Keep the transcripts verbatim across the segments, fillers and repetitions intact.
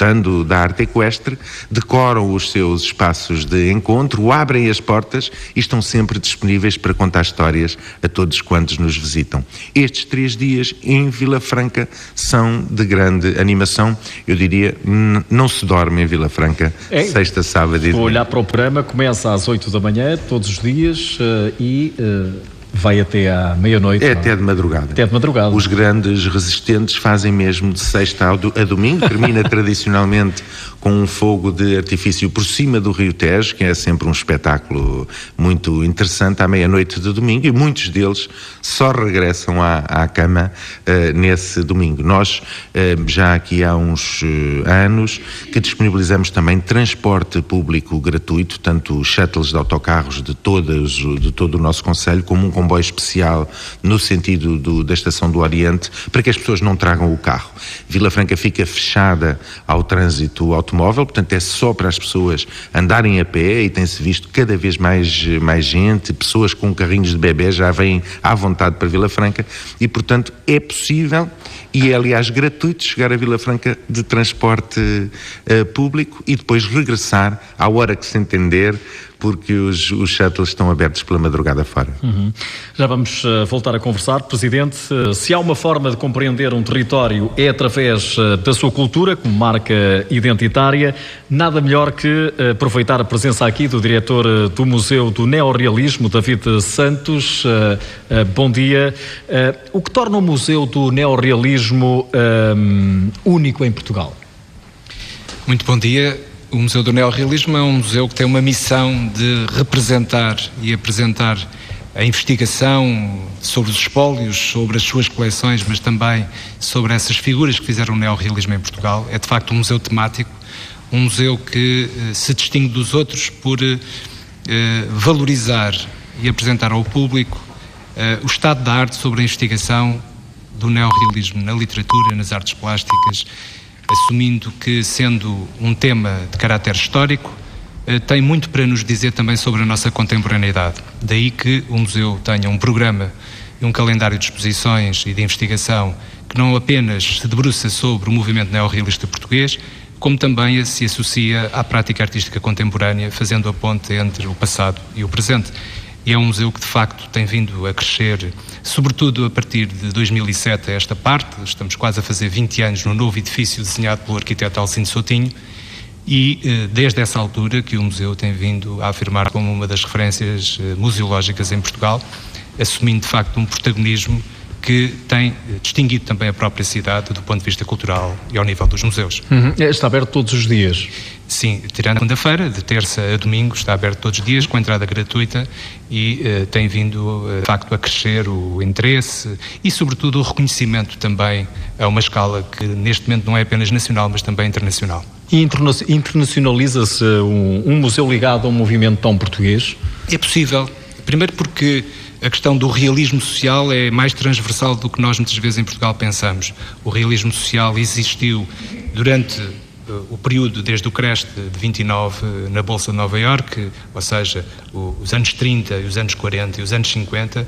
gostando da arte equestre, decoram os seus espaços de encontro, abrem as portas e estão sempre disponíveis para contar histórias a todos quantos nos visitam. Estes três dias em Vila Franca são de grande animação. Eu diria, n- não se dorme em Vila Franca, é, sexta, sábado e domingo. Vou olhar para o programa, começa às oito da manhã, todos os dias, uh, e... Uh... vai até à meia-noite. É não? até de madrugada. Até de madrugada. Os grandes resistentes fazem mesmo de sexta ao do, a domingo. Termina tradicionalmente com um fogo de artifício por cima do Rio Tejo, que é sempre um espetáculo muito interessante, à meia-noite de domingo, e muitos deles só regressam à, à cama uh, nesse domingo. Nós, uh, já aqui há uns uh, anos, que disponibilizamos também transporte público gratuito, tanto shuttles de autocarros de, todas, de todo o nosso concelho, como um comboio especial no sentido do, da Estação do Oriente, para que as pessoas não tragam o carro. Vila Franca fica fechada ao trânsito automóvel, portanto é só para as pessoas andarem a pé, e tem-se visto cada vez mais, mais gente, pessoas com carrinhos de bebê já vêm à vontade para Vila Franca, e portanto é possível, e é aliás gratuito, chegar a Vila Franca de transporte uh, público e depois regressar à hora que se entender, porque os, os shuttles estão abertos pela madrugada fora. Uhum. Já vamos uh, voltar a conversar. Presidente, uh, se há uma forma de compreender um território é através uh, da sua cultura, como marca identitária, nada melhor que uh, aproveitar a presença aqui do diretor uh, do Museu do Neorrealismo, David Santos. Uh, uh, bom dia. Uh, o que torna o Museu do Neorrealismo uh, único em Portugal? Muito bom dia. O Museu do Neorrealismo é um museu que tem uma missão de representar e apresentar a investigação sobre os espólios, sobre as suas coleções, mas também sobre essas figuras que fizeram o neorrealismo em Portugal. É de facto um museu temático, um museu que eh, se distingue dos outros por eh, valorizar e apresentar ao público eh, o estado da arte sobre a investigação do neorrealismo na literatura, nas artes plásticas, assumindo que, sendo um tema de caráter histórico, tem muito para nos dizer também sobre a nossa contemporaneidade. Daí que o museu tenha um programa e um calendário de exposições e de investigação que não apenas se debruça sobre o movimento neorrealista português, como também se associa à prática artística contemporânea, fazendo a ponte entre o passado e o presente. E é um museu que, de facto, tem vindo a crescer, sobretudo a partir de dois mil e sete, a esta parte. Estamos quase a fazer vinte anos no novo edifício desenhado pelo arquiteto Alcindo Soutinho, e desde essa altura que o museu tem vindo a afirmar como uma das referências museológicas em Portugal, assumindo, de facto, um protagonismo que tem distinguido também a própria cidade do ponto de vista cultural e ao nível dos museus. Uhum. Está aberto todos os dias? Sim, tirando a segunda-feira, de terça a domingo, está aberto todos os dias, com entrada gratuita, e uh, tem vindo, uh, de facto, a crescer o interesse e, sobretudo, o reconhecimento também a uma escala que, neste momento, não é apenas nacional, mas também internacional. E interna- internacionaliza-se um, um museu ligado a um movimento tão português? É possível. Primeiro porque a questão do realismo social é mais transversal do que nós muitas vezes em Portugal pensamos. O realismo social existiu durante o período desde o Crest de vinte e nove na Bolsa de Nova Iorque, ou seja, os anos trinta, os anos quarenta e os anos cinquenta,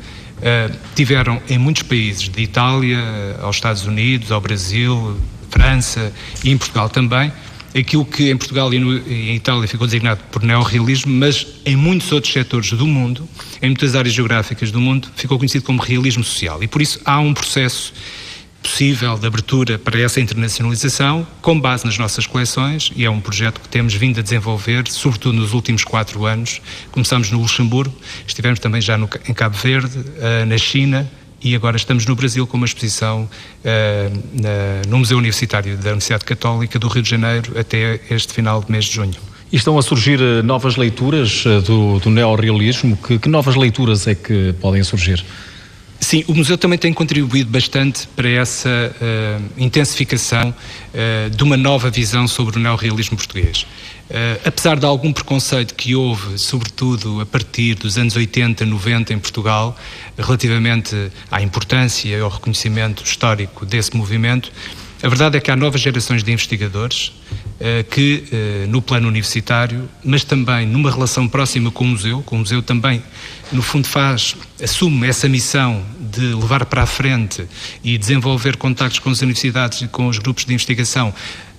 tiveram em muitos países, de Itália aos Estados Unidos, ao Brasil, França e em Portugal também, aquilo que em Portugal e, no, e em Itália ficou designado por neorrealismo, mas em muitos outros setores do mundo, em muitas áreas geográficas do mundo, ficou conhecido como realismo social. E por isso há um processo possível de abertura para essa internacionalização, com base nas nossas coleções, e é um projeto que temos vindo a desenvolver, sobretudo nos últimos quatro anos. Começamos no Luxemburgo, estivemos também já no, em Cabo Verde, uh, na China, e agora estamos no Brasil com uma exposição uh, na, no Museu Universitário da Universidade Católica do Rio de Janeiro até este final de mês de junho. E estão a surgir uh, novas leituras uh, do, do neorrealismo? Que, que novas leituras é que podem surgir? Sim, o museu também tem contribuído bastante para essa uh, intensificação uh, de uma nova visão sobre o neorrealismo português. Uh, apesar de algum preconceito que houve, sobretudo a partir dos anos oitenta, noventa em Portugal, relativamente à importância e ao reconhecimento histórico desse movimento, a verdade é que há novas gerações de investigadores uh, que, uh, no plano universitário, mas também numa relação próxima com o museu, com o museu também, no fundo, faz, assume essa missão de levar para a frente e desenvolver contactos com as universidades e com os grupos de investigação,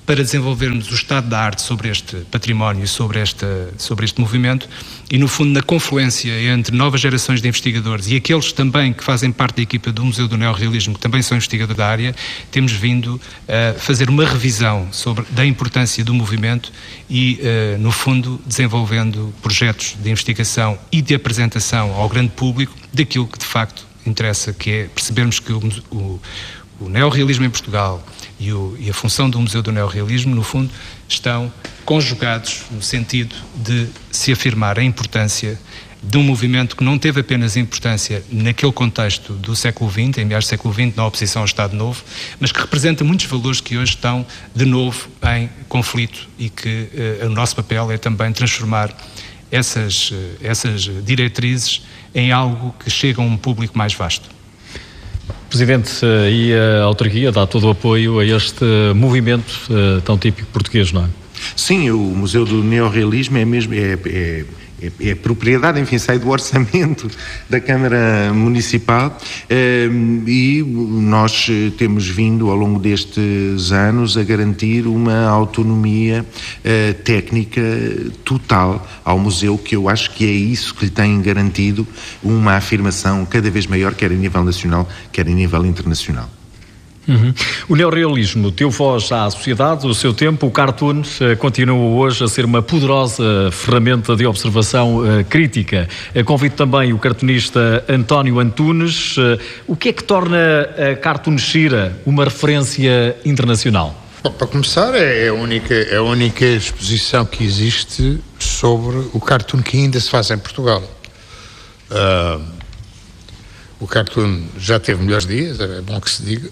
para desenvolvermos o estado da arte sobre este património e sobre, esta, sobre este movimento e, no fundo, na confluência entre novas gerações de investigadores e aqueles também que fazem parte da equipa do Museu do Neorrealismo, que também são investigadores da área, temos vindo a fazer uma revisão sobre, da importância do movimento e, uh, no fundo, desenvolvendo projetos de investigação e de apresentação ao grande público daquilo que, de facto, interessa, que é percebermos que o, o, o neorrealismo em Portugal e, o, e a função do Museu do Neorrealismo, no fundo, estão conjugados no sentido de se afirmar a importância de um movimento que não teve apenas importância naquele contexto do século vinte, em meados do século vinte, na oposição ao Estado Novo, mas que representa muitos valores que hoje estão de novo em conflito e que uh, o nosso papel é também transformar essas, uh, essas diretrizes em algo que chega a um público mais vasto. Presidente, e a autarquia dá todo o apoio a este movimento uh, tão típico português, não é? Sim, o Museu do Neorrealismo é mesmo... É, é... É, é propriedade, enfim, sai do orçamento da Câmara Municipal e nós temos vindo ao longo destes anos a garantir uma autonomia técnica total ao museu, que eu acho que é isso que lhe tem garantido uma afirmação cada vez maior, quer a nível nacional, quer a nível internacional. Uhum. O neorrealismo deu voz à sociedade, o seu tempo, o cartoon uh, continua hoje a ser uma poderosa ferramenta de observação uh, crítica. Uh, convido também o cartunista António Antunes. Uh, o que é que torna a Cartoon Shira uma referência internacional? Bom, para começar, é a única, é a única exposição que existe sobre o cartoon que ainda se faz em Portugal. Uh... O cartoon já teve melhores dias, é bom que se diga,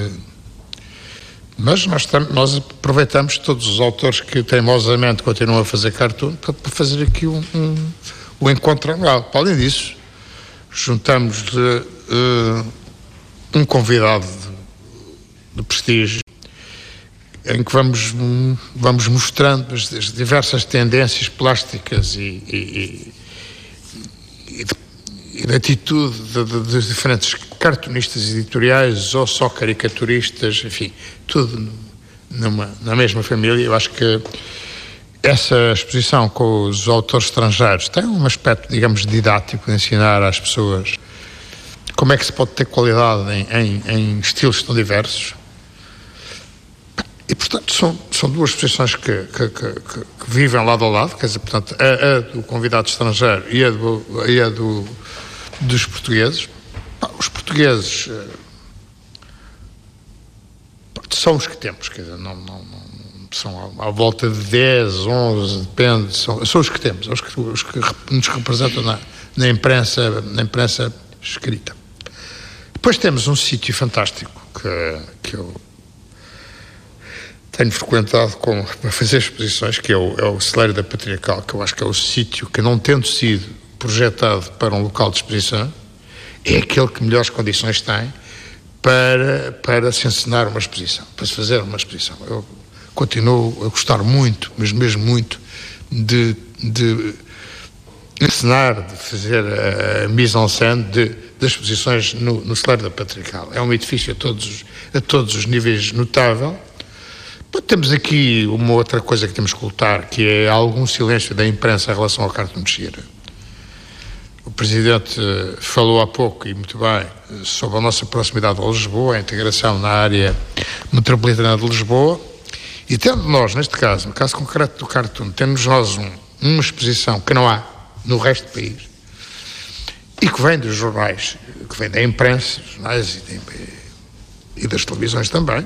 mas nós, tam, nós aproveitamos todos os autores que teimosamente continuam a fazer cartoon para fazer aqui um, um, um encontro anual. Além disso, juntamos-lhe uh, um convidado de, de prestígio em que vamos, vamos mostrando as, as diversas tendências plásticas e, e, e, e de e da atitude de, de, de diferentes cartunistas editoriais ou só caricaturistas, enfim, tudo numa, na mesma família. Eu acho que essa exposição com os autores estrangeiros tem um aspecto, digamos, didático de ensinar às pessoas como é que se pode ter qualidade em, em, em estilos tão diversos. E, portanto, são, são duas exposições que, que, que, que vivem lado a lado, quer dizer, portanto, a, a do convidado estrangeiro e a do... E a do dos portugueses. Os portugueses são os que temos, quer dizer, não, não, não são à volta de dez, onze, depende, são, são os que temos, os que, os que nos representam na, na imprensa, na imprensa escrita. Depois temos um sítio fantástico que, que eu tenho frequentado com, para fazer exposições, que é o, é o Celeiro da Patriarcal, que eu acho que é o sítio que, não tendo sido projetado para um local de exposição, é aquele que melhores condições tem para, para se encenar uma exposição, para se fazer uma exposição. Eu continuo a gostar muito, mas mesmo muito, de, de encenar, de fazer a, a mise en scène de, das exposições no, no Celeiro da Patriarcal. É um edifício a todos, a todos os níveis notável. Mas temos aqui uma outra coisa que temos que lutar, que é algum silêncio da imprensa em relação ao Cartoon Shira. O Presidente falou há pouco, e muito bem, sobre a nossa proximidade a Lisboa, a integração na área metropolitana de Lisboa, e tendo nós, neste caso, no caso concreto do cartoon, temos nós um, uma exposição que não há no resto do país, e que vem dos jornais, que vem da imprensa, jornais e, de, e das televisões também,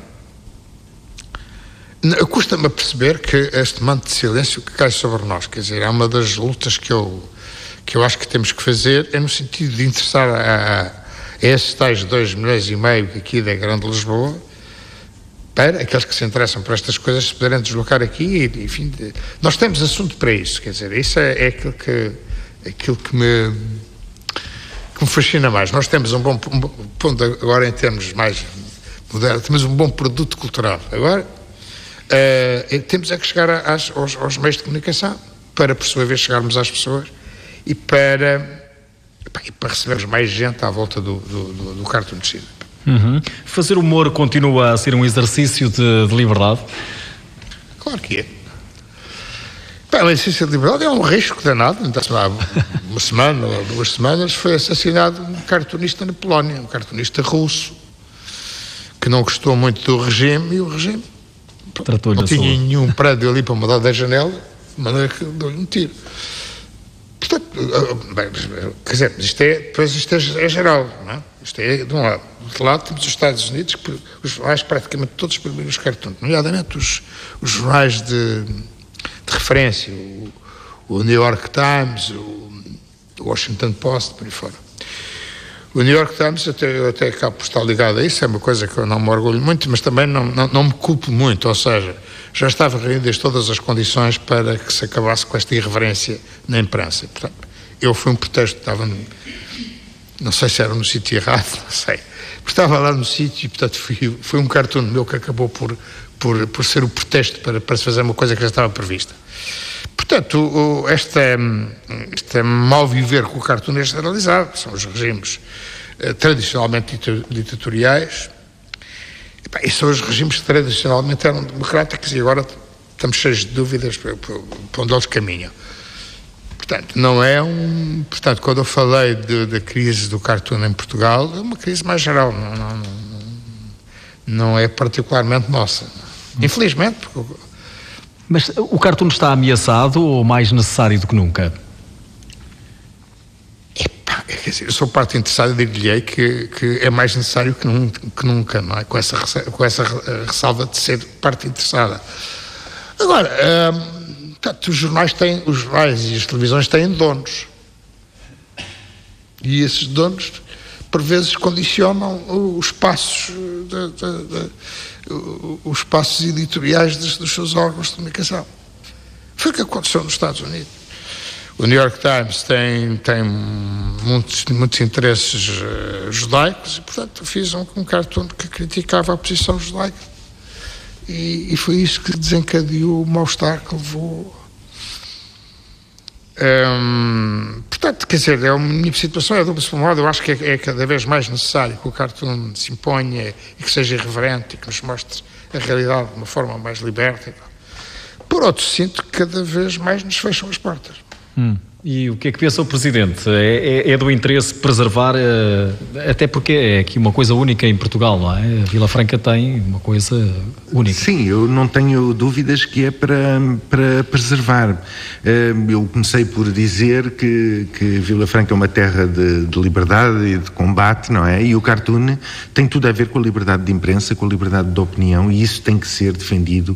custa-me a perceber que este manto de silêncio que cai sobre nós, quer dizer, é uma das lutas que eu que eu acho que temos que fazer, é no sentido de interessar a, a esses tais dois milhões e meio aqui da Grande Lisboa, para aqueles que se interessam por estas coisas se poderem deslocar aqui e, enfim, de, nós temos assunto para isso, quer dizer, isso é, é aquilo que, aquilo que me, que me fascina mais. Nós temos um bom, um ponto agora em termos mais modernos, temos um bom produto cultural. Agora, uh, temos é que chegar às, aos, aos meios de comunicação, para por sua vez chegarmos às pessoas e para, e para recebermos mais gente à volta do, do, do, do Cartoon Shira. Uhum. Fazer humor continua a ser um exercício de, de liberdade? Claro que é. Bem, a licença de liberdade é um risco danado. Então, há uma semana ou duas semanas foi assassinado um cartunista na Polónia, um cartunista russo, que não gostou muito do regime, e o regime não tinha nenhum prédio ali para mudar da janela, de maneira que deu-lhe um tiro. Portanto, bem, quer dizer, isto é, depois isto é, é geral, não é? Isto é de um lado. Do outro lado temos os Estados Unidos, que os jornais praticamente todos proibiram os cartoons, nomeadamente os, os jornais de, de referência, o, o New York Times, o, o Washington Post, por aí fora. O New York Times, até, eu até acabo por estar ligado a isso, é uma coisa que eu não me orgulho muito, mas também não, não, não me culpo muito, ou seja, já estava reunidas todas as condições para que se acabasse com esta irreverência na imprensa. Portanto, eu fui um pretexto, estava no, não sei se era no sítio errado, não sei, mas estava lá no sítio e, portanto, fui, foi um cartoon meu que acabou por, por, por ser o pretexto para, para se fazer uma coisa que já estava prevista. Portanto, o, esta, este mal viver com o cartoon é generalizado, são os regimes eh, tradicionalmente ditatoriais, e, e são os regimes que tradicionalmente eram democráticos e agora estamos cheios de dúvidas para, para, para onde eles caminham. Portanto, não é um... Portanto, quando eu falei da crise do cartoon em Portugal, é uma crise mais geral, não, não, não, não é particularmente nossa. Infelizmente, porque... Mas o cartoon está ameaçado ou mais necessário do que nunca? Epá, quer dizer, eu sou parte interessada e digo-lhe que, que é mais necessário que, num, que nunca, não é? Com essa, com essa ressalva de ser parte interessada. Agora, hum, portanto, os jornais têm, os jornais e as televisões têm donos. E esses donos, por vezes, condicionam os espaços de, de, de, os espaços editoriais dos, dos seus órgãos de comunicação. Foi o que aconteceu nos Estados Unidos. O New York Times tem, tem muitos, muitos interesses uh, judaicos e, portanto, fiz um, um cartoon que criticava a posição judaica. E, e foi isso que desencadeou o mal-estar que levou. Um, portanto, quer dizer, é uma minha situação é dupla por um lado, eu acho que é, é cada vez mais necessário que o cartoon se imponha e que seja irreverente e que nos mostre a realidade de uma forma mais liberta. Por outro, sinto que cada vez mais nos fecham as portas. Hum. E o que é que pensa o Presidente? É, é, é do interesse preservar, uh, até porque é aqui uma coisa única em Portugal, não é? A Vila Franca tem uma coisa única. Sim, eu não tenho dúvidas que é para, para preservar. Uh, eu comecei por dizer que, que Vila Franca é uma terra de, de liberdade e de combate, não é? E o cartoon tem tudo a ver com a liberdade de imprensa, com a liberdade de opinião, e isso tem que ser defendido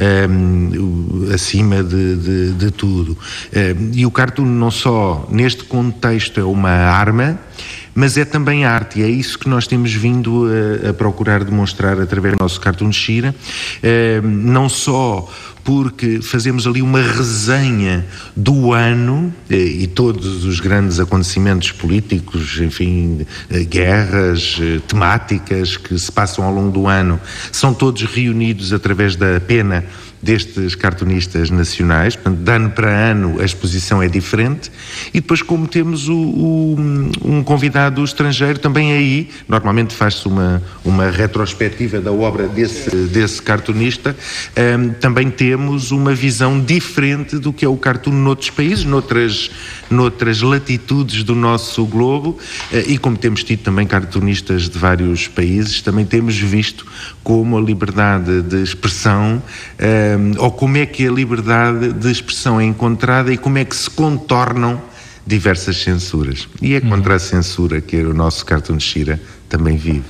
um, acima de, de, de tudo. Um, e o cartoon não só neste contexto é uma arma, mas é também arte, e é isso que nós temos vindo a, a procurar demonstrar através do nosso Cartoon Shira, eh, não só porque fazemos ali uma resenha do ano eh, e todos os grandes acontecimentos políticos, enfim, eh, guerras, eh, temáticas que se passam ao longo do ano, são todos reunidos através da pena destes cartunistas nacionais. Portanto, de ano para ano a exposição é diferente, e depois, como temos o, o, um convidado estrangeiro, também aí normalmente faz-se uma, uma retrospectiva da obra desse, desse cartunista, um, também temos uma visão diferente do que é o cartoon noutros países, noutras, noutras latitudes do nosso globo, uh, e como temos tido também cartunistas de vários países, também temos visto como a liberdade de expressão uh, ou como é que a liberdade de expressão é encontrada e como é que se contornam diversas censuras. E é contra a censura que o nosso Cartoon Shira também vive.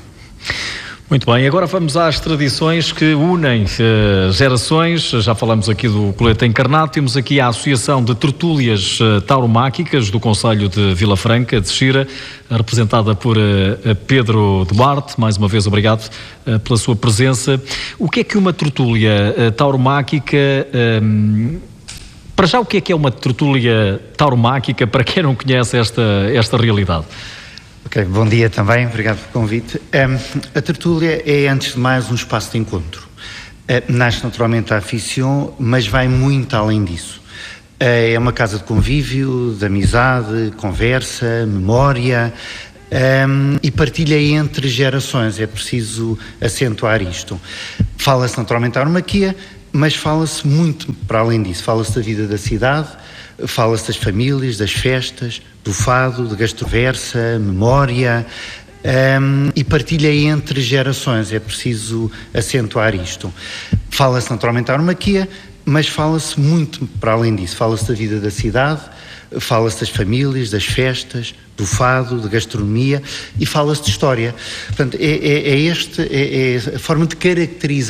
Muito bem, agora vamos às tradições que unem uh, gerações. Já falamos aqui do colete encarnado, temos aqui a Associação de Tertúlias uh, Tauromáquicas do Concelho de Vila Franca de Xira, representada por uh, Pedro Duarte. Mais uma vez, obrigado uh, pela sua presença. O que é que uma tertúlia uh, tauromáquica... Um, para já, o que é que é uma tertúlia tauromáquica, para quem não conhece esta, esta realidade? Ok, bom dia também, obrigado pelo convite. Um, a tertúlia é, antes de mais, um espaço de encontro. Uh, nasce naturalmente a aficião, mas vai muito além disso. Uh, é uma casa de convívio, de amizade, conversa, memória, um, e partilha entre gerações. É preciso acentuar isto. Fala-se naturalmente da tauromaquia, mas fala-se muito para além disso. Fala-se da vida da cidade, fala-se das famílias, das festas, do fado, de gastroversa, memória, um, e partilha entre gerações. É preciso acentuar isto. Fala-se naturalmente da tauromaquia, mas fala-se muito para além disso. Fala-se da vida da cidade, fala-se das famílias, das festas, do fado, de gastronomia, e fala-se de história. Portanto, é, é, é, este, é, é a forma de caracterizar